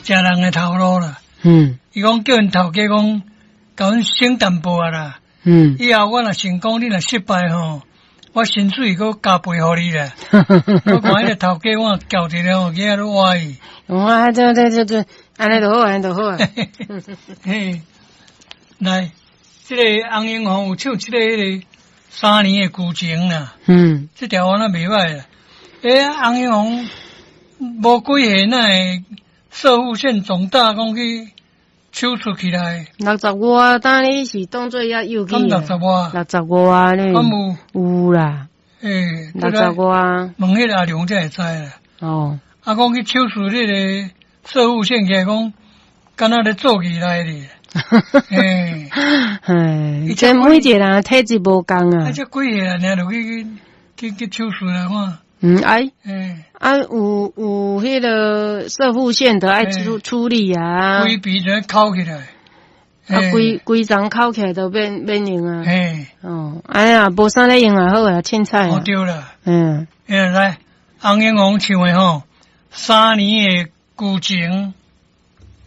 食人的头路啦。伊讲叫因头家讲，甲阮省淡薄啊啦。以后我若成功，你若失败吼，我薪水搁加倍互你啦。我看迄个头家我叫一个吼，囝仔都歪伊。 啊，对，安尼就好，安尼就好啊。 嘿，来，这个洪英红有唱这个迄个3年的旧情啦。这条我那袂歹啦。洪英红无几岁，那会射护线肿大，讲去手术起来。 60外，当你是当做遐幼稚。 咁60外 ，60外呢？ 咁有啦。60外。 问迄个阿良才会知啦。 哦。 啊，讲去手术迄个射护线起来，讲敢若咧做起来咧。 这每一个人体质无共啊。 这几岁啊？你就去手术来看。 有迄个射护线的爱处理啊。 规鼻就扣起来。 规张扣起来都免用啊。哎呀，无啥咧用啊，好啊，凊彩啊。 对啦。来，洪英红唱的吼，3年的旧情。